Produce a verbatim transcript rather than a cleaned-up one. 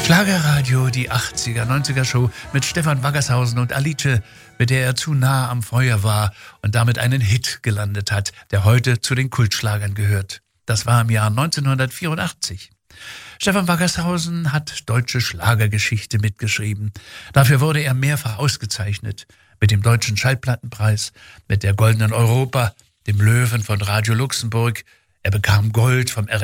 Schlagerradio, die achtziger, neunziger Show mit Stefan Waggershausen und Alice, mit der er zu nah am Feuer war und damit einen Hit gelandet hat, der heute zu den Kultschlagern gehört. Das war im Jahr neunzehnhundertvierundachtzig. Stefan Waggershausen hat deutsche Schlagergeschichte mitgeschrieben. Dafür wurde er mehrfach ausgezeichnet. Mit dem Deutschen Schallplattenpreis, mit der Goldenen Europa, dem Löwen von Radio Luxemburg. Er bekam Gold vom R